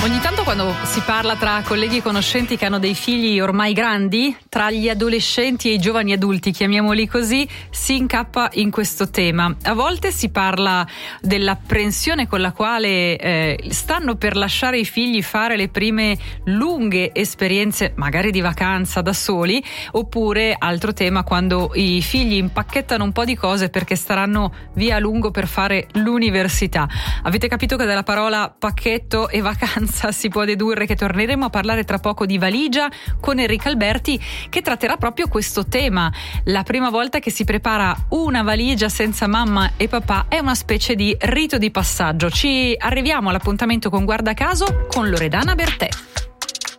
Ogni tanto quando si parla tra colleghi e conoscenti che hanno dei figli ormai grandi, tra gli adolescenti e i giovani adulti, chiamiamoli così, si incappa in questo tema. A volte si parla dell'apprensione con la quale stanno per lasciare i figli fare le prime lunghe esperienze, magari di vacanza da soli, oppure altro tema quando i figli impacchettano un po' di cose perché staranno via a lungo per fare l'università. Avete capito che dalla parola pacchetto e vacanza si può dedurre che torneremo a parlare tra poco di valigia con Enrica Alberti, che tratterà proprio questo tema. La prima volta che si prepara una valigia senza mamma e papà è una specie di rito di passaggio. Ci arriviamo all'appuntamento con Guardacaso con Loredana Bertè.